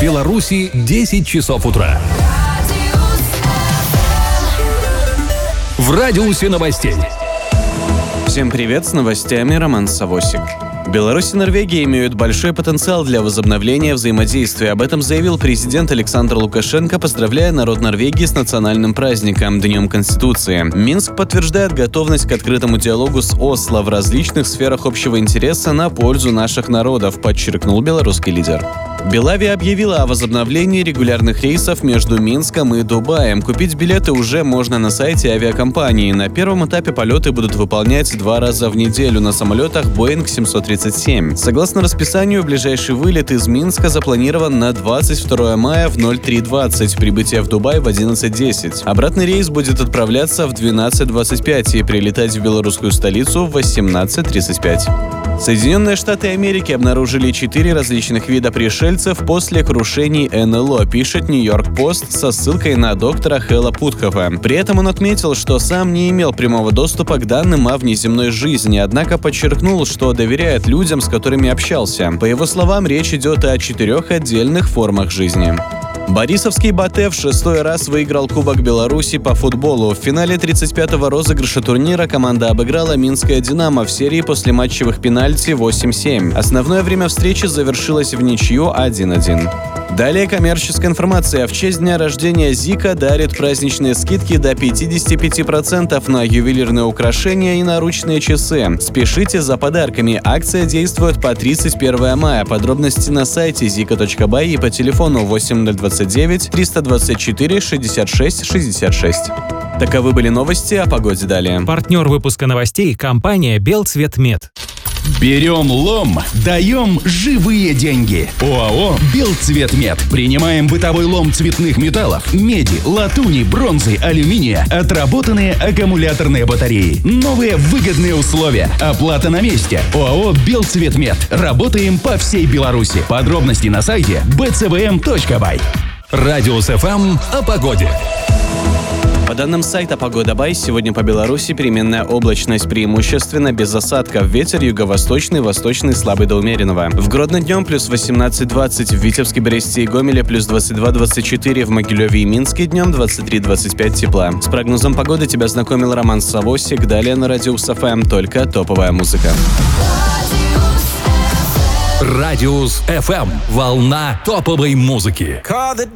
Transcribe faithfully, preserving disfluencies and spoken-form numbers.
Беларуси десять часов утра. В радиусе новостей. Всем привет, с новостями Роман Савосик. Беларусь и Норвегия имеют большой потенциал для возобновления взаимодействия. Об этом заявил президент Александр Лукашенко, поздравляя народ Норвегии с национальным праздником – Днем Конституции. Минск подтверждает готовность к открытому диалогу с Осло в различных сферах общего интереса на пользу наших народов, подчеркнул белорусский лидер. Белавия объявила о возобновлении регулярных рейсов между Минском и Дубаем. Купить билеты уже можно на сайте авиакомпании. На первом этапе полеты будут выполнять два раза в неделю на самолетах Боинг семьсот тридцать семь. Согласно расписанию, ближайший вылет из Минска запланирован на двадцать второе мая в ноль три двадцать, прибытие в Дубай в одиннадцать десять. Обратный рейс будет отправляться в двенадцать двадцать пять и прилетать в белорусскую столицу в восемнадцать тридцать пять. Соединенные Штаты Америки обнаружили четыре различных вида пришельцев после крушений эн эл о, пишет Нью-Йорк Пост со ссылкой на доктора Хэлла Путхова. При этом он отметил, что сам не имел прямого доступа к данным о внеземной жизни, однако подчеркнул, что доверяет людям, с которыми общался. По его словам, речь идет о четырех отдельных формах жизни. Борисовский «Батэ» в шестой раз выиграл Кубок Беларуси по футболу. В финале тридцать пятого розыгрыша турнира команда обыграла Минское «Динамо» в серии послематчевых пенальти восемь семь. Основное время встречи завершилось в ничью один один. Далее коммерческая информация. В честь дня рождения Зика дарит праздничные скидки до пятьдесят пять процентов на ювелирные украшения и наручные часы. Спешите за подарками. Акция действует по тридцать первое мая. Подробности на сайте зика точка бай и по телефону восемь ноль двадцать девять триста двадцать четыре шестьдесят шесть шестьдесят шесть. Таковы были новости, о погоде далее. Партнер выпуска новостей – компания «Белцветмет». Берем лом, даем живые деньги. ОАО «Белцветмет». Принимаем бытовой лом цветных металлов, меди, латуни, бронзы, алюминия, отработанные аккумуляторные батареи. Новые выгодные условия. Оплата на месте. ОАО «Белцветмет». Работаем по всей Беларуси. Подробности на сайте би цэ вэ эм точка бай. Радиус эф эм о погоде. По данным сайта «Погода Бай», сегодня по Беларуси переменная облачность, преимущественно без осадков. Ветер юго-восточный, восточный, слабый до умеренного. В Гродно днем плюс восемнадцать двадцать, в Витебске, Бресте и Гомеле плюс двадцать два двадцать четыре, в Могилеве и Минске днем двадцать три двадцать пять тепла. С прогнозом погоды тебя знакомил Роман Савосик. Далее на Радиус эф эм только топовая музыка. Радиус эф эм. Волна топовой музыки.